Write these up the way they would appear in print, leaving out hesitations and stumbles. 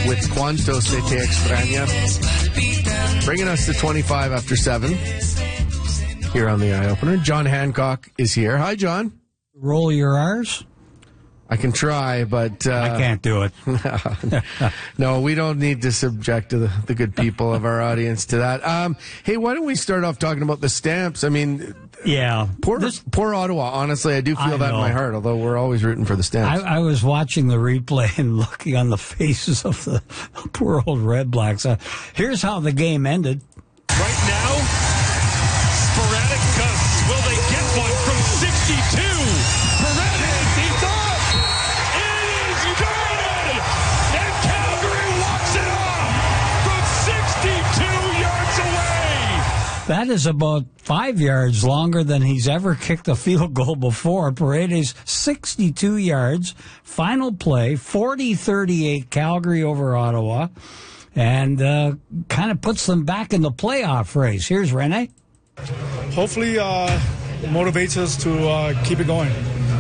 with Cuanto Se Te Extraña. Bringing us to 25 after 7 here on the Eye Opener. John Hancock is here. Hi, John. Roll your R's? I can try, but... I can't do it. No, we don't need to subject to the good people of our audience to that. Hey, why don't we start off talking about the Stamps? I mean... Yeah. Poor Ottawa. Honestly, I do feel that in my heart, although we're always rooting for the Stamps. I was watching the replay and looking on the faces of the poor old Red Blacks. Here's how the game ended. Right now, sporadic gusts. Will they get one from 62? Paredes, he's up! It is good! And Calgary walks it off from 62 yards away! That is about 5 yards longer than he's ever kicked a field goal before. Paredes, 62 yards. Final play, 40-38 Calgary over Ottawa. And kind of puts them back in the playoff race. Here's Rene. Hopefully motivates us to keep it going.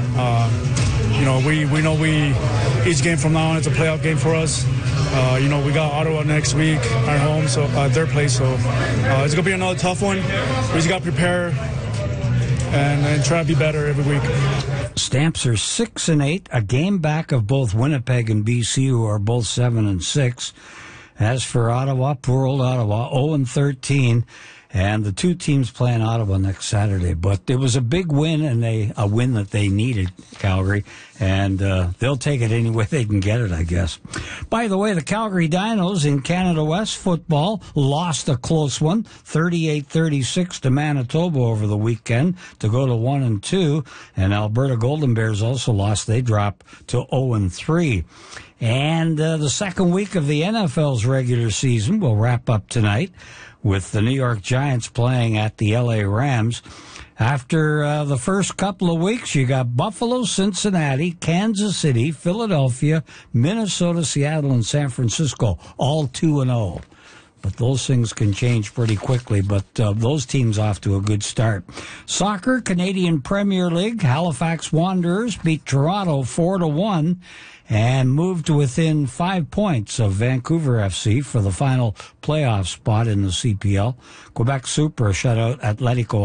We know each game from now on is a playoff game for us. We got Ottawa next week at home, so their place. So it's going to be another tough one. We just got to prepare and try to be better every week. Stamps are 6-8, a game back of both Winnipeg and BC, who are both 7-6. As for Ottawa, poor old Ottawa, 0-13, and the two teams playing Ottawa next Saturday. But it was a big win, and a win that they needed, Calgary, and they'll take it any way they can get it, I guess. By the way, the Calgary Dinos in Canada West football lost a close one, 38-36 to Manitoba over the weekend to go to 1-2, and Alberta Golden Bears also lost. They dropped to 0-3. And the second week of the NFL's regular season will wrap up tonight with the New York Giants playing at the LA Rams. After the first couple of weeks, you got Buffalo, Cincinnati, Kansas City, Philadelphia, Minnesota, Seattle, and San Francisco, all 2-0. But those things can change pretty quickly, but those teams off to a good start. Soccer, Canadian Premier League, Halifax Wanderers beat Toronto 4-1 and moved to within 5 points of Vancouver FC for the final playoff spot in the CPL. Quebec Super shut out Atletico